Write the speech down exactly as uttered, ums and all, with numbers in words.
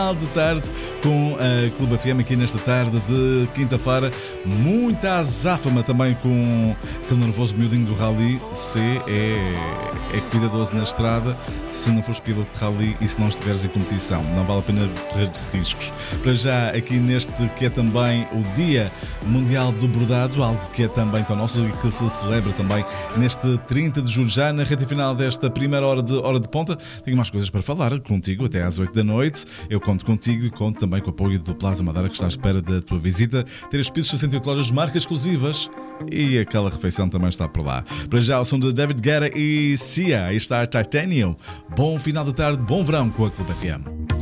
De tarde com a Clube F M aqui nesta tarde de quinta-feira. Muita azáfama também com aquele nervoso miudinho do Rally C. É, é cuidadoso na estrada se não fores piloto de Rally e se não estiveres em competição. Não vale a pena correr riscos. Para já, aqui neste que é também o Dia Mundial do Bordado, algo que é também tão nosso e que se celebra também neste trinta de julho, já na reta final desta primeira hora de Hora de Ponta. Tenho mais coisas para falar contigo até às oito da noite. Eu conto contigo e conto também com o apoio do Plaza Madeira, que está à espera da tua visita. Três pisos, sessenta e oito lojas, marcas exclusivas e aquela refeição também está por lá. Para já, o som de David Guetta e Sia. Aí está a Titanium. Bom final de tarde, bom verão com a Clube F M.